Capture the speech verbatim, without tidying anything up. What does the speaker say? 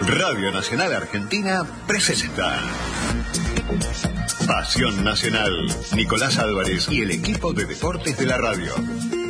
Radio Nacional Argentina presenta Pasión Nacional. Nicolás Álvarez y el equipo de deportes de la radio.